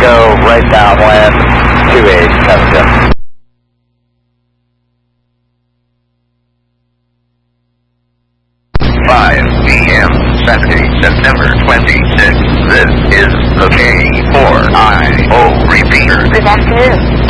go right downwind, 2870. 5 p.m. Saturday, September 26th. This is the K4IO repeater. Good afternoon.